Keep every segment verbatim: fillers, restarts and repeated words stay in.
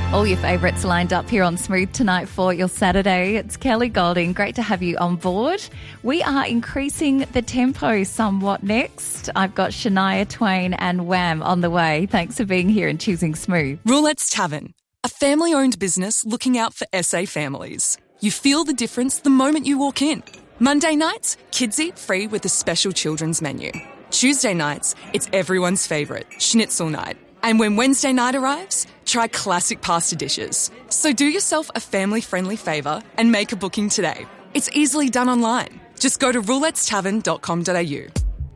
All your favourites lined up here on Smooth tonight for your Saturday. It's Kelly Golding. Great to have you on board. We are increasing the tempo somewhat next. I've got Shania Twain and Wham on the way. Thanks for being here and choosing Smooth. Roulette's Tavern, a family-owned business looking out for S A families. You feel the difference the moment you walk in. Monday nights, kids eat free with a special children's menu. Tuesday nights, it's everyone's favourite, schnitzel night. And when Wednesday night arrives, try classic pasta dishes. So do yourself a family-friendly favour and make a booking today. It's easily done online. Just go to roulettes tavern dot com dot a u.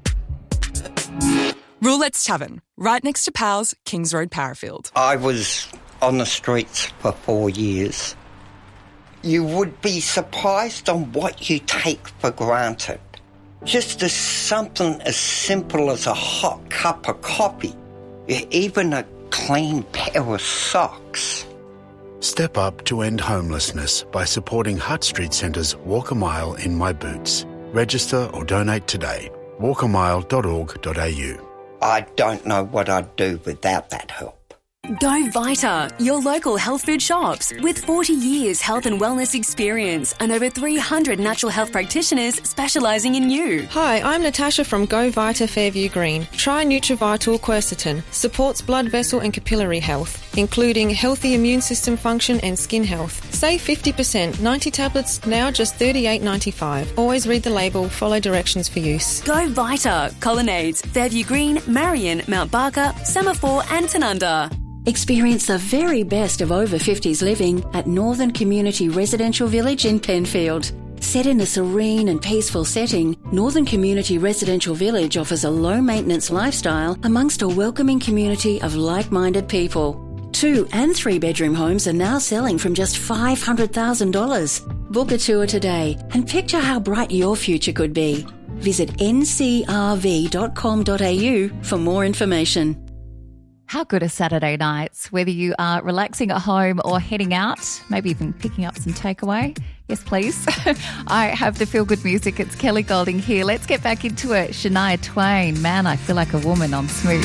Roulette's Tavern, right next to Powell's, Kings Road, Parafield. I was on the streets for four years. You would be surprised on what you take for granted. Just as something as simple as a hot cup of coffee. Even a clean pair of socks. Step up to end homelessness by supporting Hutt Street Centre's Walk a Mile in My Boots. Register or donate today. walk a mile dot org dot a u. I don't know what I'd do without that help. Go Vita, your local health food shops. With forty years health and wellness experience and over three hundred natural health practitioners specialising in you. Hi, I'm Natasha from Go Vita Fairview Green. Try Nutrivital Quercetin. Supports blood vessel and capillary health, including healthy immune system function and skin health. Save fifty percent. ninety tablets, now just thirty-eight ninety-five. Always read the label, follow directions for use. Go Vita, Colonnades, Fairview Green, Marion, Mount Barker, Semaphore and Tanunda. Experience the very best of over fifties living at Northern Community Residential Village in Penfield. Set in a serene and peaceful setting, Northern Community Residential Village offers a low-maintenance lifestyle amongst a welcoming community of like-minded people. Two and three-bedroom homes are now selling from just five hundred thousand dollars. Book a tour today and picture how bright your future could be. Visit n c r v dot com dot a u for more information. How good are Saturday nights? Whether you are relaxing at home or heading out, maybe even picking up some takeaway. Yes, please. I have the feel-good music. It's Kelly Golding here. Let's get back into it. Shania Twain. Man, I feel like a woman on Smooth.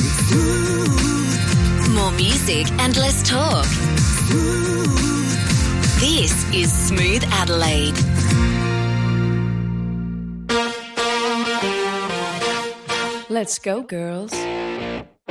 More music and less talk. This is Smooth Adelaide. Let's go, girls.